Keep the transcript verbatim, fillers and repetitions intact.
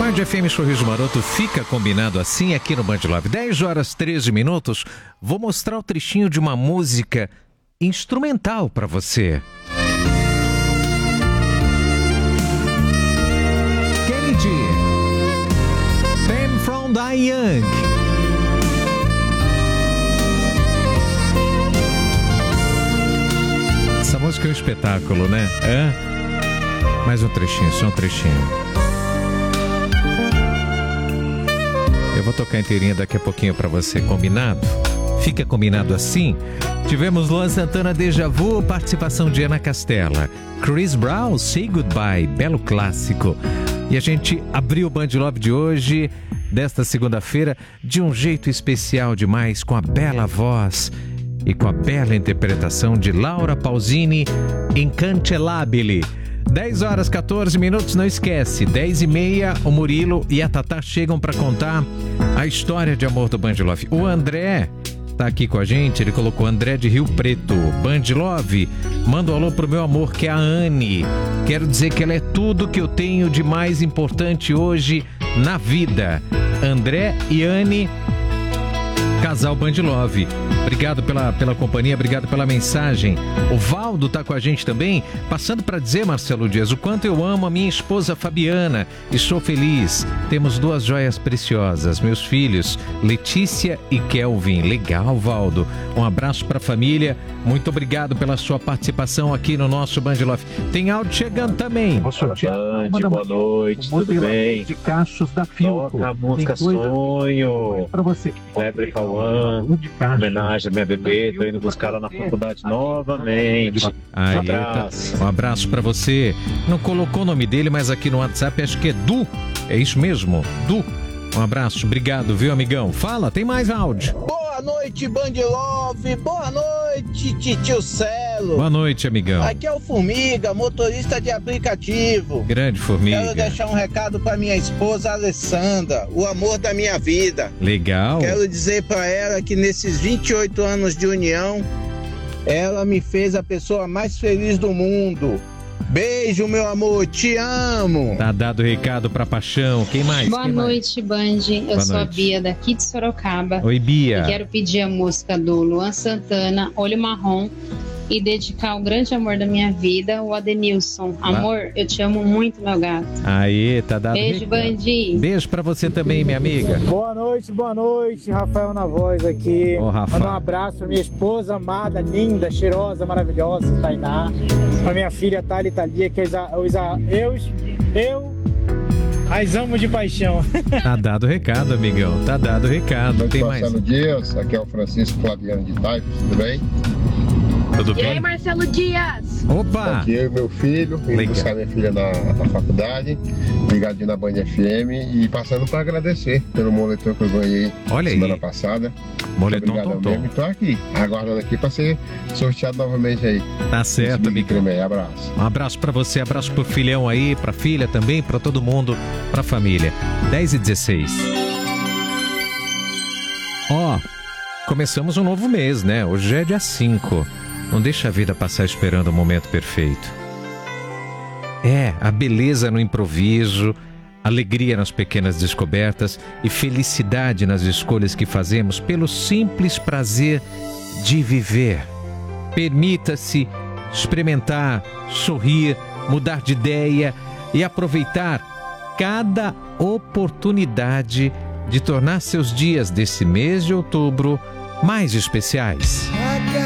Band F M Sorriso Maroto fica combinado assim aqui no Band Love. dez horas e treze minutos. Vou mostrar o trechinho de uma música instrumental para você. Kennedy, Pen from Die Young. Essa música é um espetáculo, né? É? Mais um trechinho, só um trechinho. Eu vou tocar inteirinha daqui a pouquinho pra você, combinado? Fica combinado assim? Tivemos Luan Santana, Deja Vu, participação de Ana Castela. Chris Brown, Say Goodbye, belo clássico. E a gente abriu o Band Love de hoje, desta segunda-feira, de um jeito especial demais, com a bela voz e com a bela interpretação de Laura Pausini, Incancelabile. dez horas e quatorze minutos, não esquece, dez e meia, o Murilo e a Tatá chegam para contar a história de amor do Band Love. O André tá aqui com a gente, ele colocou André de Rio Preto. Band Love, manda um alô pro meu amor, que é a Anne. Quero dizer que ela é tudo que eu tenho de mais importante hoje na vida. André e Anne, casal Band Love. Obrigado pela, pela companhia, obrigado pela mensagem. O Valdo tá com a gente também, passando para dizer, Marcelo Dias, o quanto eu amo a minha esposa Fabiana e sou feliz. Temos duas joias preciosas, meus filhos, Letícia e Kelvin. Legal, Valdo. Um abraço para a família. Muito obrigado pela sua participação aqui no nosso Band Love. Tem áudio chegando também. Boa noite, boa noite, tudo bem? De cachos da Filco. Toca a música Sonho. Para você. Kleber Cauã, homenagem a minha bebê, tô indo buscar ela na faculdade novamente. Aí, um abraço. Tá. Um abraço pra você. Não colocou o nome dele, mas aqui no WhatsApp acho que é Du. É isso mesmo? Du. Um abraço, obrigado, viu, amigão? Fala, tem mais áudio. Boa noite, Band Love. Boa noite, Titio Celo. Boa noite, amigão. Aqui é o Formiga, motorista de aplicativo. Grande Formiga. Quero deixar um recado pra minha esposa Alessandra, o amor da minha vida. Legal. Quero dizer pra ela que nesses vinte e oito anos de união, ela me fez a pessoa mais feliz do mundo. Beijo, meu amor, te amo. Tá dado o recado pra Paixão. Quem mais? Boa Quem noite, mais? Band. Eu Boa sou noite. a Bia, daqui de Sorocaba. Oi, Bia. E quero pedir a música do Luan Santana, Olho Marrom, e dedicar o grande amor da minha vida, o Adenilson. Amor, eu te amo muito, meu gato. Aí, tá dado Beijo, recado. Band. Beijo pra você também, minha amiga. Boa noite, boa noite. Rafael na voz aqui. Ô, Rafa. Manda um abraço pra minha esposa amada, linda, cheirosa, maravilhosa, Tainá. Pra minha filha Thali Thalia, que eu, eu, eu, eu as amo de paixão. Tá dado o recado, amigão. Tá dado o recado. Tem mais? Marcelo Dias, aqui é o Francisco Flaviano de Taipos, tudo bem? Tudo E bem? aí, Marcelo Dias? Opa! Aqui eu e meu filho, indo Legal. buscar minha filha na, na faculdade, ligadinho na Band F M e passando para agradecer pelo moletom que eu ganhei Olha semana aí. passada. Moletom Obrigado Tom mesmo. Tom. Estou aqui, aguardando aqui para ser sorteado novamente aí. Tá certo, Esse amigão. Big Abraço. Um abraço pra você, abraço pro filhão aí, pra filha também, pra todo mundo, pra família. dez e dezesseis. Ó, começamos um novo mês, né? Hoje é dia cinco. Não deixa a vida passar esperando o momento perfeito. É, a beleza no improviso, alegria nas pequenas descobertas e felicidade nas escolhas que fazemos pelo simples prazer de viver. Permita-se experimentar, sorrir, mudar de ideia e aproveitar cada oportunidade de tornar seus dias desse mês de outubro mais especiais.